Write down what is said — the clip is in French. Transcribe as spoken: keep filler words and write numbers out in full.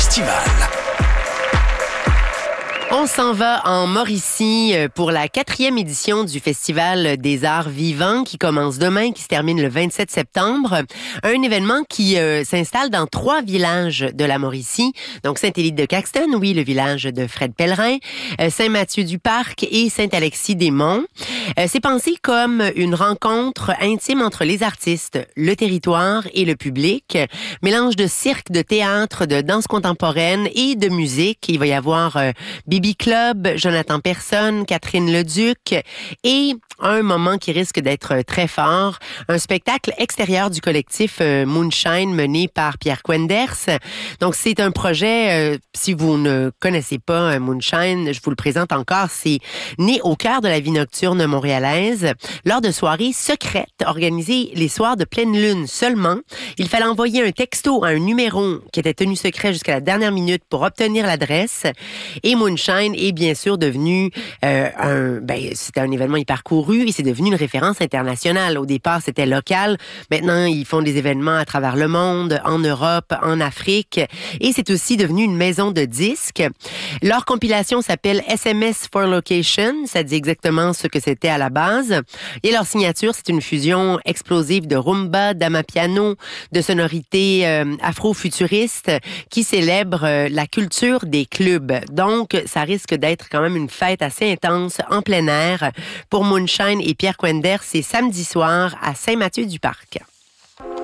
festival. On s'en va en Mauricie pour la quatrième édition du Festival des Arts Vivants qui commence demain, qui se termine le vingt-sept septembre. Un événement qui euh, s'installe dans trois villages de la Mauricie. Donc Saint-Élide-de-Caxton, oui, le village de Fred Pellerin, euh, Saint-Mathieu-du-Parc et Saint-Alexis-des-Monts. Euh, c'est pensé comme une rencontre intime entre les artistes, le territoire et le public. Mélange de cirque, de théâtre, de danse contemporaine et de musique. Il va y avoir euh, Bibi Club, Jonathan Personne, Catherine Leduc et un moment qui risque d'être très fort, un spectacle extérieur du collectif euh, Moonshine mené par Pierre Quenders. Donc c'est un projet, euh, si vous ne connaissez pas euh, Moonshine, je vous le présente encore, c'est né au cœur de la vie nocturne montréalaise lors de soirées secrètes organisées les soirs de pleine lune seulement. Il fallait envoyer un texto à un numéro qui était tenu secret jusqu'à la dernière minute pour obtenir l'adresse. Et Moonshine est bien sûr devenu euh, un, ben c'était un événement hyper couru et c'est devenu une référence internationale. Au départ, c'était local. Maintenant, ils font des événements à travers le monde, en Europe, en Afrique. Et c'est aussi devenu une maison de disques. Leur compilation s'appelle S M S for Location. Ça dit exactement ce que c'était à la base. Et leur signature, c'est une fusion explosive de rumba, d'amapiano, de sonorités euh, afro-futuristes qui célèbre euh, la culture des clubs. Donc, ça risque d'être quand même une fête assez intense en plein air pour Moonshine et Pierre Quenders. C'est samedi soir à Saint-Mathieu-du-Parc.